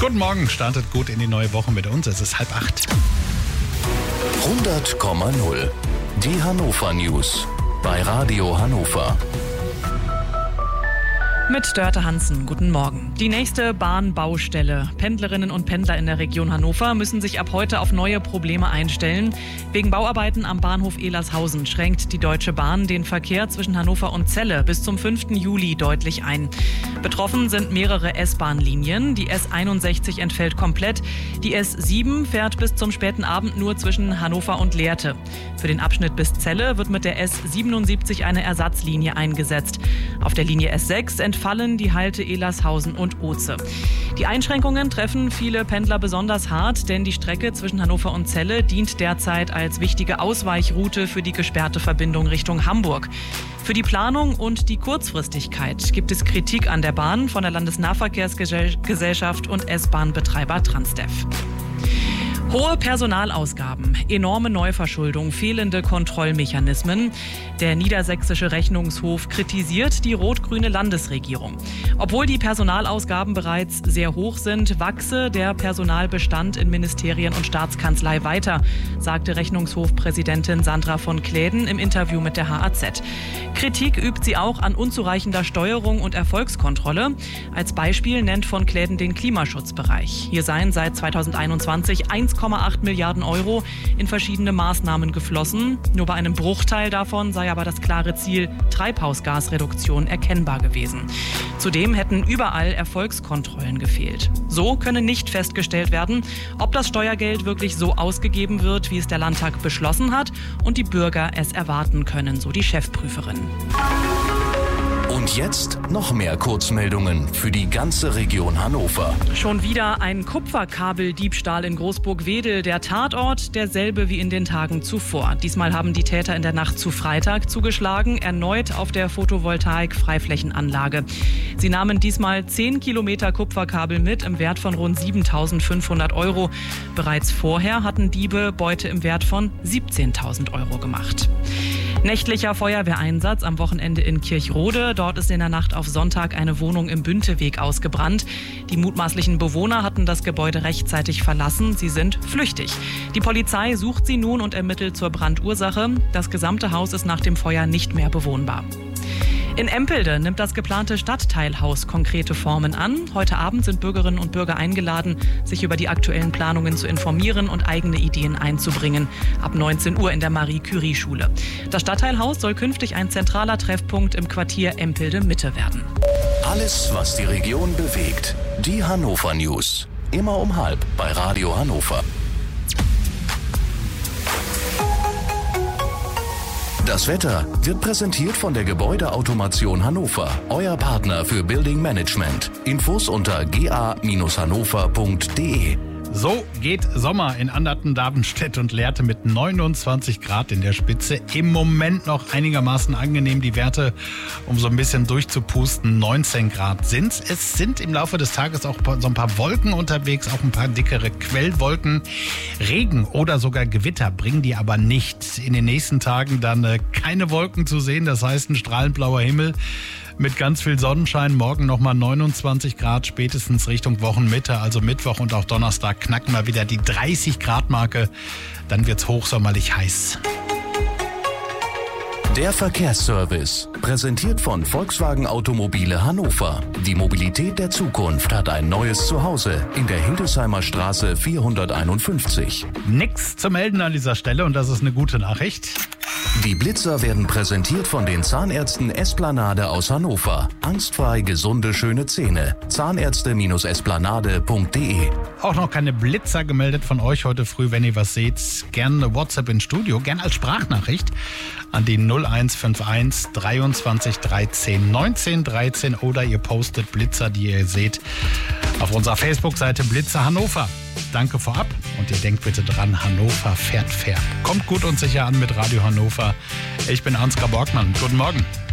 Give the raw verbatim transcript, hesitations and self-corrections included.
Guten Morgen, startet gut in die neue Woche mit uns. Es ist halb acht. hundert Komma null. Die Hannover News bei Radio Hannover. Mit Dörte Hansen, guten Morgen. Die nächste Bahnbaustelle. Pendlerinnen und Pendler in der Region Hannover müssen sich ab heute auf neue Probleme einstellen. Wegen Bauarbeiten am Bahnhof Ehlershausen schränkt die Deutsche Bahn den Verkehr zwischen Hannover und Celle bis zum fünften Juli deutlich ein. Betroffen sind mehrere S-Bahn-Linien. Die S einundsechzig entfällt komplett. Die S sieben fährt bis zum späten Abend nur zwischen Hannover und Lehrte. Für den Abschnitt bis Celle wird mit der S siebenundsiebzig eine Ersatzlinie eingesetzt. Auf der Linie S sechs entfallen die Halte Ehlershausen und Oze. Die Einschränkungen treffen viele Pendler besonders hart, denn die Strecke zwischen Hannover und Celle dient derzeit als wichtige Ausweichroute für die gesperrte Verbindung Richtung Hamburg. Für die Planung und die Kurzfristigkeit gibt es Kritik an der Bahn von der Landesnahverkehrsgesellschaft und S-Bahn-Betreiber Transdev. Hohe Personalausgaben, enorme Neuverschuldung, fehlende Kontrollmechanismen. Der niedersächsische Rechnungshof kritisiert die rot-grüne Landesregierung. Obwohl die Personalausgaben bereits sehr hoch sind, wachse der Personalbestand in Ministerien und Staatskanzlei weiter, sagte Rechnungshofpräsidentin Sandra von Kläden im Interview mit der H A Z. Kritik übt sie auch an unzureichender Steuerung und Erfolgskontrolle. Als Beispiel nennt von Kläden den Klimaschutzbereich. Hier seien seit zweitausendeinundzwanzig eins Komma acht Milliarden Euro in verschiedene Maßnahmen geflossen. Nur bei einem Bruchteil davon sei aber das klare Ziel Treibhausgasreduktion erkennbar gewesen. Zudem hätten überall Erfolgskontrollen gefehlt. So könne nicht festgestellt werden, ob das Steuergeld wirklich so ausgegeben wird, wie es der Landtag beschlossen hat und die Bürger es erwarten können, so die Chefprüferin. Und jetzt noch mehr Kurzmeldungen für die ganze Region Hannover. Schon wieder ein Kupferkabeldiebstahl in Großburg-Wedel. Der Tatort derselbe wie in den Tagen zuvor. Diesmal haben die Täter in der Nacht zu Freitag zugeschlagen, erneut auf der Photovoltaik-Freiflächenanlage. Sie nahmen diesmal zehn Kilometer Kupferkabel mit im Wert von rund siebentausendfünfhundert Euro. Bereits vorher hatten Diebe Beute im Wert von siebzehntausend Euro gemacht. Nächtlicher Feuerwehreinsatz am Wochenende in Kirchrode. Dort ist in der Nacht auf Sonntag eine Wohnung im Bünteweg ausgebrannt. Die mutmaßlichen Bewohner hatten das Gebäude rechtzeitig verlassen. Sie sind flüchtig. Die Polizei sucht sie nun und ermittelt zur Brandursache. Das gesamte Haus ist nach dem Feuer nicht mehr bewohnbar. In Empelde nimmt das geplante Stadtteilhaus konkrete Formen an. Heute Abend sind Bürgerinnen und Bürger eingeladen, sich über die aktuellen Planungen zu informieren und eigene Ideen einzubringen. Ab neunzehn Uhr in der Marie-Curie-Schule. Das Stadtteilhaus soll künftig ein zentraler Treffpunkt im Quartier Empelde-Mitte werden. Alles, was die Region bewegt. Die Hannover News. Immer um halb bei Radio Hannover. Das Wetter wird präsentiert von der Gebäudeautomation Hannover, euer Partner für Building Management. Infos unter g a Bindestrich hannover punkt d e. So geht Sommer in Anderten, Davenstedt und Lehrte mit neunundzwanzig Grad in der Spitze. Im Moment noch einigermaßen angenehm. Die Werte, um so ein bisschen durchzupusten, neunzehn Grad sind's. Es sind im Laufe des Tages auch so ein paar Wolken unterwegs, auch ein paar dickere Quellwolken. Regen oder sogar Gewitter bringen die aber nicht. In den nächsten Tagen dann äh, keine Wolken zu sehen, das heißt ein strahlend blauer Himmel mit ganz viel Sonnenschein. Morgen nochmal neunundzwanzig Grad, spätestens Richtung Wochenmitte, also Mittwoch und auch Donnerstag knacken wir wieder die dreißig Grad Marke. Dann wird's hochsommerlich heiß. Der Verkehrsservice, präsentiert von Volkswagen Automobile Hannover. Die Mobilität der Zukunft hat ein neues Zuhause in der Hildesheimer Straße vierhunderteinundfünfzig. Nix zu melden an dieser Stelle und das ist eine gute Nachricht. Die Blitzer werden präsentiert von den Zahnärzten Esplanade aus Hannover. Angstfrei gesunde, schöne Zähne. Zahnärzte Esplanade punkt d e. Auch noch keine Blitzer gemeldet von euch heute früh. Wenn ihr was seht, gerne eine WhatsApp ins Studio, gerne als Sprachnachricht an die null eins fünf eins dreiundzwanzig dreizehn neunzehn dreizehn oder ihr postet Blitzer, die ihr seht, auf unserer Facebook-Seite Blitzer Hannover. Danke vorab und ihr denkt bitte dran, Hannover fährt fair. Kommt gut und sicher an mit Radio Hannover. Ich bin Ansgar Borgmann. Guten Morgen.